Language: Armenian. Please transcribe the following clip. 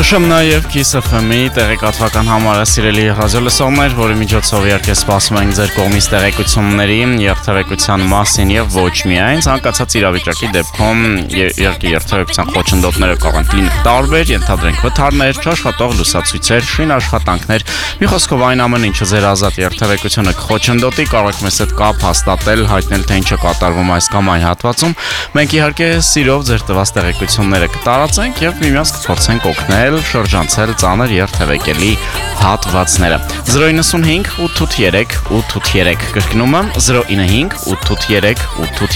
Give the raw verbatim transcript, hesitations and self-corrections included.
Հիշում նաև Kiss F M-ի տեղեկատվական համարը սիրելի ռադիոլսողներ, որի միջոցով իհարկե սպասում ենք ձեր կողմից տեղեկությունների, երթևեկության մասին եւ ոչ միայն ցանկացած իրավիճակի դեպքում իհարկե երթևեկության խոչընդոտները կարող են լինել տարբեր, ենթադրենք վթարներ, չաշխատող լուսացույցեր, շին աշխատանքներ, մի խոսքով այն ամեն ինչը ձեր ազատ երթևեկությունը կխոչընդոտի, կարող եք մեզ հետ կապ հաստատել, հայտնել թե ինչ է կատարվում այս կամ այն հատվածում։ Մենք իհարկե սիրով ձեր տված տեղեկությունները կտարածենք եւ միմյանց կփորձենք օգնել շրջանցել ծանր երթևեկելի հատվածները։ zero nine five eight eight three eight eight three կրկնում եմ zero nine five eight eight three eight eight